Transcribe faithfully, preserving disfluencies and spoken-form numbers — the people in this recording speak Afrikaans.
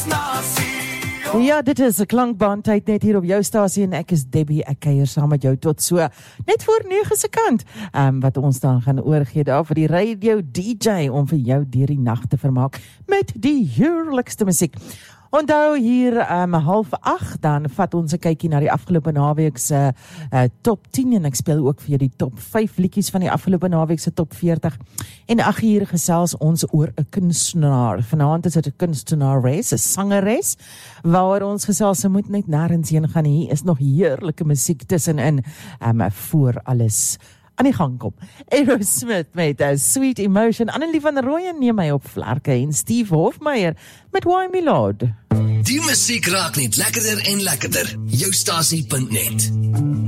Ja, dit is 'n klankbaan tyd net hier op jou stasie en ek is Debbie, ek kuier saam met jou tot so net voor nege se kant, um, wat ons dan gaan oorgee daar vir die radio D J om vir jou deur die nag te vermaak met die heerlikste musiek. Onthou hier um, half agt, dan vat ons 'n kykie na die afgelope naweek se uh, top tien en ek speel ook vir jou die top vyf liedjies van die afgelope naweek se top veertig. En ag hier gesels ons oor 'n kunstenaar. Vanaand is dit 'n kunstenares, 'n sangeres, waar ons gesels se moet net nêrens heen gaan nie. Hier is nog heerlike musiek tussenin, um, voor alles aan die gang kom. Aerosmith met a Sweet Emotion. Annelie van Rooyen neem my op vlerke en Steve Hofmeyer met Why Me Lord. Die musiek raak net lekkerder en lekkerder. Jou stasie punt net.